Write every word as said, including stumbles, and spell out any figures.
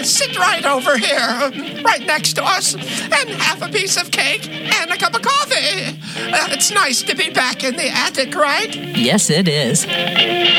sit right over here, right next to us, and have a piece of cake and a cup of coffee. Uh, it's nice to be back in the attic, right? Yes, it is.